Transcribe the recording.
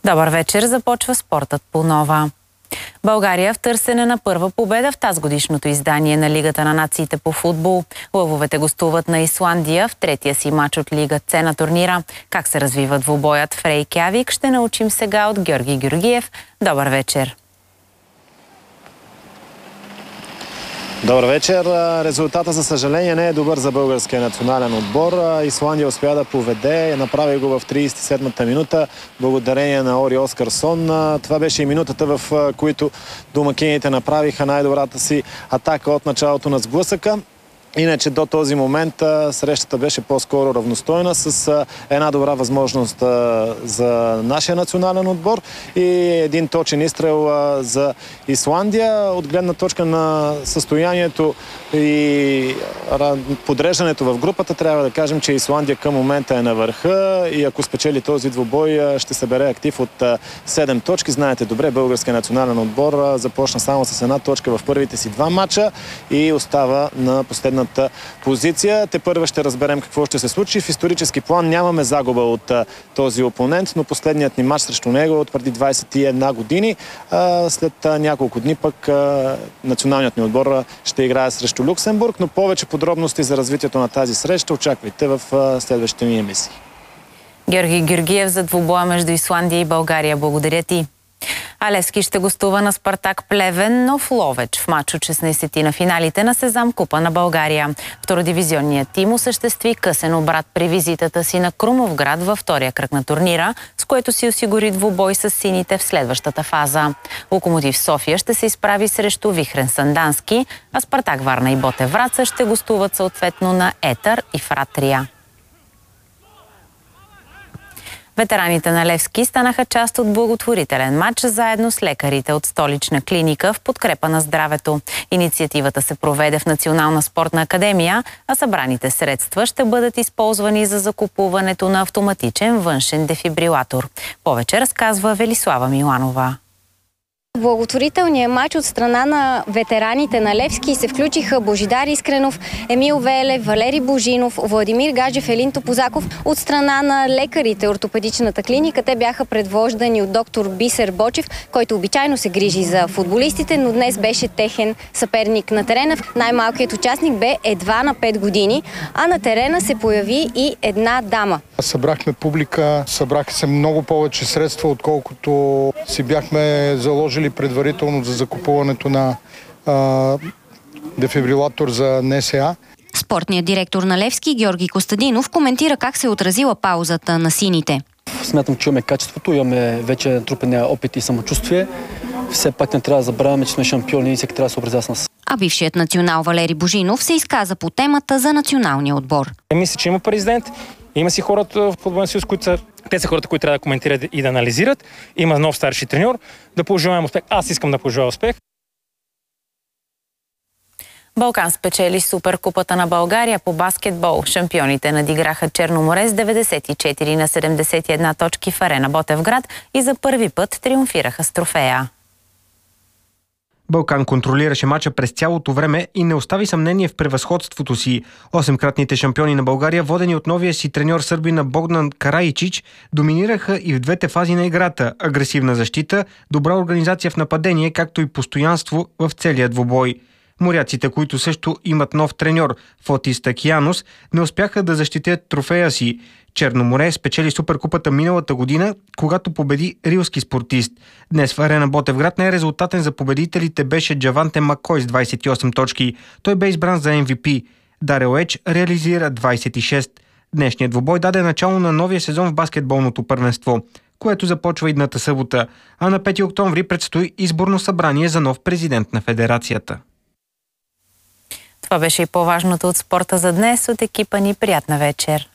Добър вечер, започва спортът по нова. България в търсене на първа победа в тазгодишното издание на Лигата на нациите по футбол. Лъвовете гостуват на Исландия в третия си мач от Лига С на турнира. Как се развива двубоят в Рейкявик, ще научим сега от Георги Георгиев. Добър вечер! Добър вечер. Резултата, за съжаление, не е добър за българския национален отбор. Исландия успя да поведе, направи го в 37-та минута, благодарение на Ори Оскарсон. Това беше и минутата, в които домакините направиха най-добрата си атака от началото на сблъсъка. Иначе до този момент срещата беше по-скоро равностойна, с една добра възможност за нашия национален отбор и един точен изстрел за Исландия. От гледна точка на състоянието и подреждането в групата, трябва да кажем, че Исландия към момента е на върха и ако спечели този двубой, ще събере актив от 7 точки. Знаете добре, българския национален отбор започна само с една точка в първите си 2 мача и остава на последната позиция. Тепърва ще разберем какво ще се случи. В исторически план нямаме загуба от този опонент, но последният ни мач срещу него е от преди 21 години. След няколко дни пък националният ни отбор ще играе срещу Люксембург, но повече подробности за развитието на тази среща очаквайте в следващите ни емисии. Георги Георгиев за двубоя между Исландия и България. Благодаря ти. А Левски ще гостува на Спартак Плевен, но в Ловеч в мач от 16-ти на финалите на Сезам Купа на България. Втородивизионният тим осъществи късен обрат при визитата си на Крумовград във втория кръг на турнира, с което си осигури двубой с сините в следващата фаза. Локомотив София ще се изправи срещу Вихрен Сандански, а Спартак Варна и Ботев Враца ще гостуват съответно на Етър и Фратрия. Ветераните на Левски станаха част от благотворителен матч заедно с лекарите от столична клиника в подкрепа на здравето. Инициативата се проведе в Национална спортна академия, а събраните средства ще бъдат използвани за закупуването на автоматичен външен дефибрилатор. Повече разказва Велислава Миланова. В благотворителния матч от страна на ветераните на Левски се включиха Божидар Искренов, Емил Велев, Валери Божинов, Владимир Гаджев, Елин Топозаков. От страна на лекарите ортопедичната клиника те бяха предвождани от доктор Бисер Бочев, който обичайно се грижи за футболистите, но днес беше техен съперник на терена. Най-малкият участник бе едва на 5 години, а на терена се появи и една дама. Събрахме публика, събраха се много повече средства, отколкото си бяхме заложили предварително за закупуването на дефибрилатор за НСА. Спортният директор на Левски Георги Костадинов коментира как се отразила паузата на сините. Смятам, че имаме качеството, имаме вече натрупания опит и самочувствие. Все пак не трябва да забравяме, че сме шампиони и всеки трябва да се образя с нас. А бившият национал Валери Божинов се изказа по темата за националния отбор. Мисля, че има президент, има си хората в футболен съюз, които са те са хората, които трябва да коментират и да анализират. Има нов старши треньор. Да пожелаем успех. Аз искам да пожелая успех. Балкан спечели Суперкупата на България по баскетбол. Шампионите надиграха Черно море с 94 на 71 точки в Арена Ботевград и за първи път триумфираха с трофея. Балкан контролираше мача през цялото време и не остави съмнение в превъзходството си. 8-кратните шампиони на България, водени от новия си треньор сърбина Богдан Караичич, доминираха и в двете фази на играта – агресивна защита, добра организация в нападение, както и постоянство в целия двубой. Моряците, които също имат нов треньор Фотис Такиянос, не успяха да защитят трофея си. Черно море спечели Суперкупата миналата година, когато победи рилски спортист. Днес в Арена Ботевград най-резултатен за победителите беше Джаванте Макой с 28 точки. Той бе избран за MVP. Дарел Еч реализира 26. Днешният двубой даде начало на новия сезон в баскетболното първенство, което започва идната събота, а на 5 октомври предстои изборно събрание за нов президент на федерацията. Това беше и по-важното от спорта за днес. От екипа ни приятна вечер!